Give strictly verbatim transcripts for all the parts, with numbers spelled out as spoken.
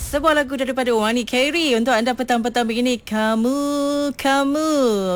Sebuah lagu daripada Wani Khairi untuk anda petang-petang begini. Kamu, kamu.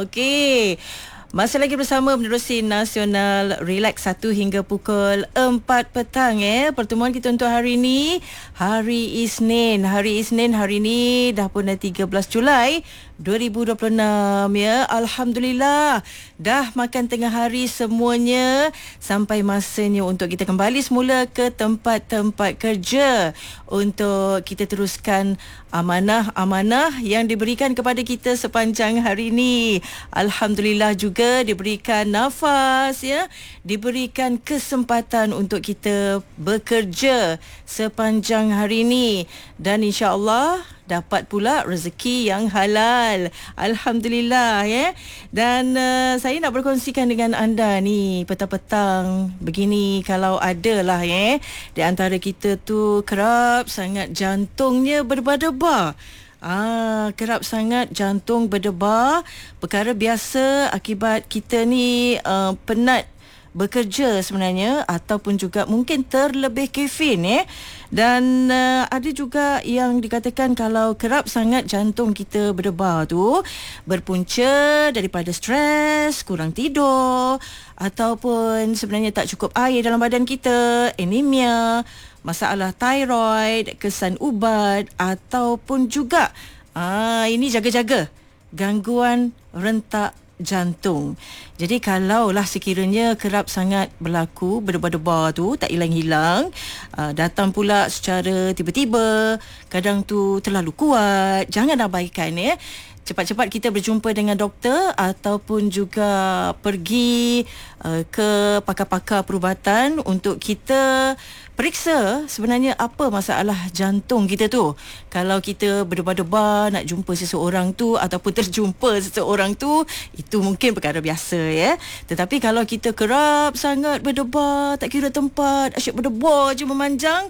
Okey. Masih lagi bersama menerusi Nasional Relax satu hingga pukul empat petang eh. Pertemuan kita untuk hari ini, hari Isnin. Hari Isnin hari ini dah pun dah tiga belas Julai dua ribu dua puluh enam ya. Alhamdulillah. Dah makan tengah hari semuanya. Sampai masanya untuk kita kembali semula ke tempat-tempat kerja untuk kita teruskan amanah-amanah yang diberikan kepada kita sepanjang hari ini. Alhamdulillah juga diberikan nafas ya, diberikan kesempatan untuk kita bekerja sepanjang hari ini dan insya-Allah dapat pula rezeki yang halal. Alhamdulillah ya. Dan uh, saya nak berkongsikan dengan anda ni petang-petang begini, kalau ada lah ya di antara kita tu kerap sangat jantungnya berdebar-debar. Ah, kerap sangat jantung berdebar. Perkara biasa akibat kita ni uh, penat bekerja sebenarnya, ataupun juga mungkin terlebih kafein eh. Dan uh, ada juga yang dikatakan kalau kerap sangat jantung kita berdebar tu berpunca daripada stres, kurang tidur, ataupun sebenarnya tak cukup air dalam badan kita, anemia, masalah thyroid, kesan ubat, ataupun juga ah ini jaga-jaga gangguan rentak jantung. Jadi kalaulah sekiranya kerap sangat berlaku berdebar-debar tu tak hilang-hilang, uh, datang pula secara tiba-tiba, kadang tu terlalu kuat, jangan abaikan ya. Cepat-cepat kita berjumpa dengan doktor ataupun juga pergi uh, ke pakar-pakar perubatan untuk kita periksa sebenarnya apa masalah jantung kita tu. Kalau kita berdebar-debar nak jumpa seseorang tu ataupun terjumpa seseorang tu, itu mungkin perkara biasa ya. Tetapi kalau kita kerap sangat berdebar, tak kira tempat, asyik berdebar je memanjang,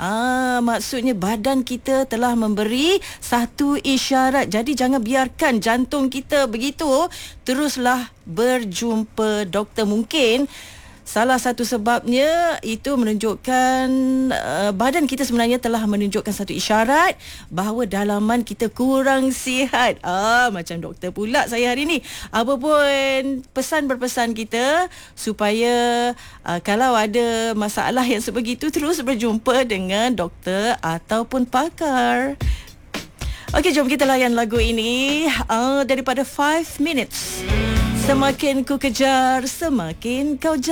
ah maksudnya badan kita telah memberi satu isyarat. Jadi jangan biarkan jantung kita begitu, teruslah berjumpa doktor. Mungkin salah satu sebabnya itu menunjukkan uh, badan kita sebenarnya telah menunjukkan satu isyarat bahawa dalaman kita kurang sihat. Ah, macam doktor pula saya hari ni. Apa pun pesan berpesan kita supaya uh, kalau ada masalah yang sebegitu terus berjumpa dengan doktor ataupun pakar. Okey, jom kita layan lagu ini uh, daripada five minutes. Semakin ku kejar, semakin kau jauh.